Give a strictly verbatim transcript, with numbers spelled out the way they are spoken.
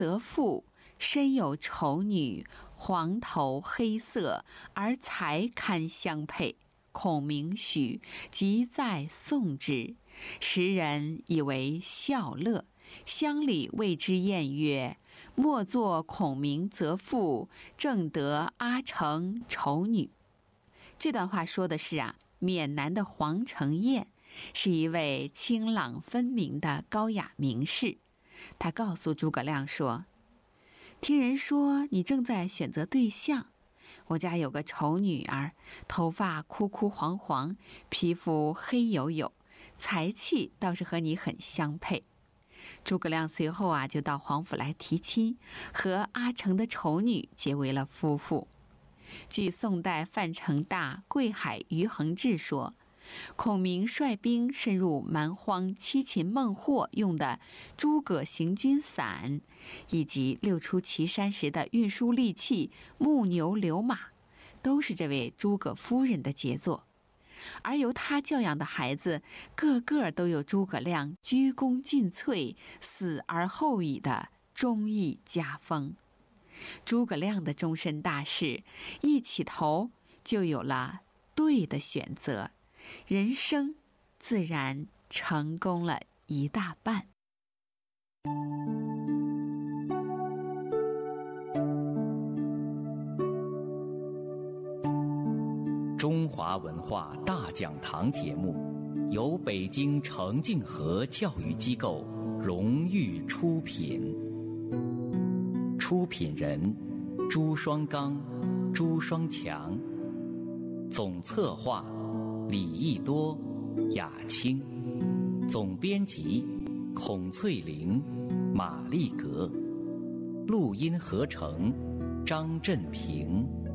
得妇，身有丑女，黄头黑色，而才堪相配。孔明许，即在送之。时人以为笑乐，乡里谓之艳曰：莫作孔明择妇，正得阿成丑女。这段话说的是啊，缅南的黄承彦是一位清朗分明的高雅名士。他告诉诸葛亮说：听人说你正在选择对象，我家有个丑女儿，头发枯枯黄黄，皮肤黑黝黝，才气倒是和你很相配。诸葛亮随后啊，就到黄府来提亲，和阿成的丑女结为了夫妇。据宋代范成大《贵海余衡志》说，孔明率兵深入蛮荒七擒孟获用的诸葛行军伞，以及六出祁山时的运输利器木牛流马，都是这位诸葛夫人的杰作。而由他教养的孩子，个个都有诸葛亮鞠躬尽瘁，死而后已的忠义家风。诸葛亮的终身大事，一起头就有了对的选择，人生自然成功了一大半。 中华文化大讲堂节目由北京程敬和教育机构荣誉出品，出品人朱双刚、朱双强，总策划李益多、雅青，总编辑孔翠玲、马丽格，录音合成张振平。